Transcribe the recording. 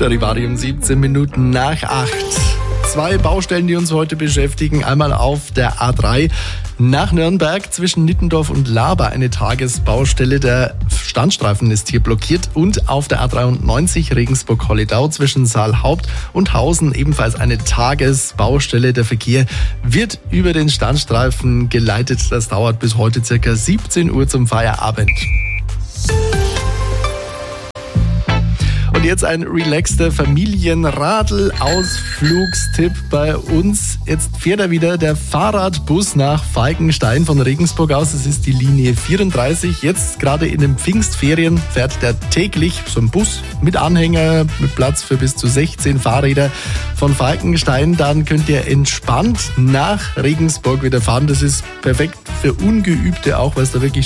Charivari 17 Minuten nach 8. 2 Baustellen, die uns heute beschäftigen. Einmal auf der A3 nach Nürnberg zwischen Nittendorf und Laber eine Tagesbaustelle. Der Standstreifen ist hier blockiert. Und auf der A93 Regensburg-Holledau zwischen Saalhaupt und Hausen ebenfalls eine Tagesbaustelle. Der Verkehr wird über den Standstreifen geleitet. Das dauert bis heute circa 17 Uhr zum Feierabend. Und jetzt ein relaxter Familienradl-Ausflugstipp bei uns. Jetzt fährt er wieder der Fahrradbus nach Falkenstein von Regensburg aus. Es ist die Linie 34. Jetzt gerade in den Pfingstferien fährt der täglich so ein Bus mit Anhänger, mit Platz für bis zu 16 Fahrräder von Falkenstein. Dann könnt ihr entspannt nach Regensburg wieder fahren. Das ist perfekt für Ungeübte auch, weil es da wirklich